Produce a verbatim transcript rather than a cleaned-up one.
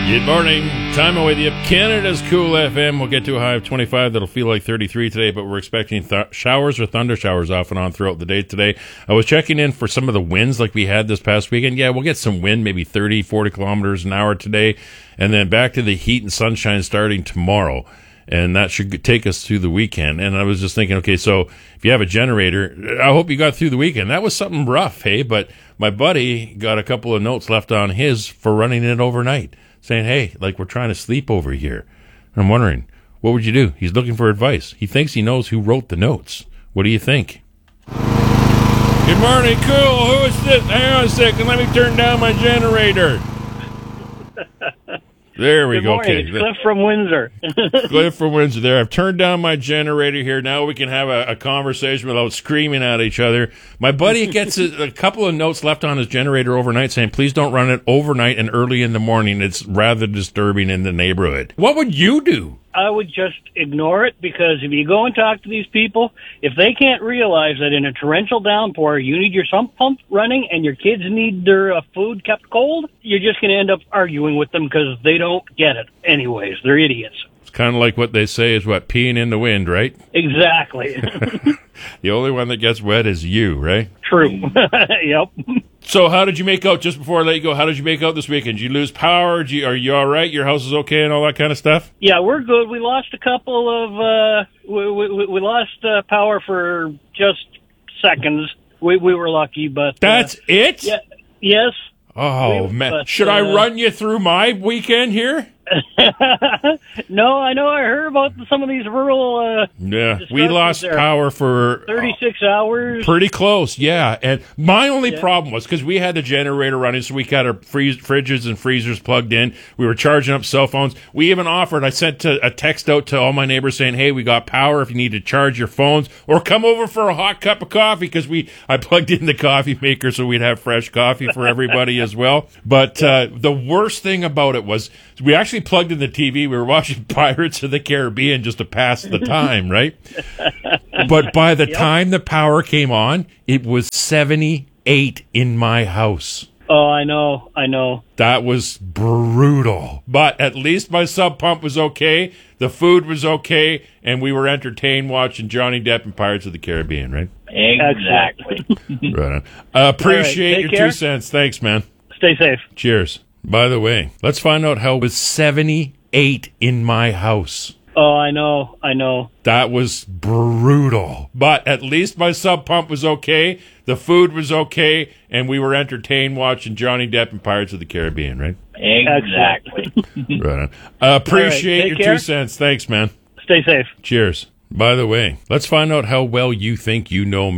Good morning. Time away the up. Canada's Cool F M. We'll get to a high of twenty-five. That'll feel like thirty-three today, but we're expecting th- showers or thunder showers off and on throughout the day today. I was checking in for some of the winds like we had this past weekend. Yeah, we'll get some wind, maybe thirty, forty kilometers an hour today, and then back to the heat and sunshine starting tomorrow. And that should take us through the weekend. And I was just thinking, okay, so if you have a generator, I hope you got through the weekend. That was something rough, hey? But my buddy got a couple of notes left on his for running it overnight, saying, hey, like we're trying to sleep over here. And I'm wondering, what would you do? He's looking for advice. He thinks he knows who wrote the notes. What do you think? Good morning, cool. Who is this? Hang on a second. Let me turn down my generator. There we Good go. Morning. Okay. It's Cliff from Windsor. Cliff from Windsor there. I've turned down my generator here. Now we can have a, a conversation without screaming at each other. My buddy gets a, a couple of notes left on his generator overnight saying, please don't run it overnight and early in the morning. It's rather disturbing in the neighborhood. What would you do? I would just ignore it, because if you go and talk to these people, if they can't realize that in a torrential downpour you need your sump pump running and your kids need their uh, food kept cold, you're just going to end up arguing with them because they don't get it anyways. They're idiots. It's kind of like what they say is what, peeing in the wind, right? Exactly. The only one that gets wet is you, right? True. Yep. So how did you make out, just before I let you go, how did you make out this weekend? Did you lose power? Did you, are you all right? Your house is okay and all that kind of stuff? Yeah, we're good. We lost a couple of, uh, we, we, we lost uh, power for just seconds. We, we were lucky, but... That's uh, it? Yeah. Yes. Oh, we, man. but, Should uh, I run you through my weekend here? No, I know. I heard about some of these rural. Uh, yeah, we lost there. power for thirty-six uh, hours. Pretty close, yeah. And my only yeah. problem was because we had the generator running, so we got our freeze, fridges and freezers plugged in. We were charging up cell phones. We even offered. I sent a, a text out to all my neighbors saying, "Hey, we got power. If you need to charge your phones, or come over for a hot cup of coffee," because we I plugged in the coffee maker so we'd have fresh coffee for everybody as well. But uh, the worst thing about it was we actually plugged in the T V. We were watching Pirates of the Caribbean just to pass the time, right? But by the yep. time the power came on, it was seventy-eight in my house. Oh, I know, I know. That was brutal. But at least my sub pump was okay, the food was okay, and we were entertained watching Johnny Depp and Pirates of the Caribbean, right? Exactly. Right on. Uh, appreciate right, your care. two cents. Thanks, man. Stay safe. Cheers. By the way, let's find out how it was seventy-eight in my house. Oh, I know, I know. That was brutal. But at least my sub pump was okay, the food was okay, and we were entertained watching Johnny Depp and Pirates of the Caribbean, right? Exactly. Right on. Uh, appreciate right, your care. two cents. Thanks, man. Stay safe. Cheers. By the way, let's find out how well you think you know me.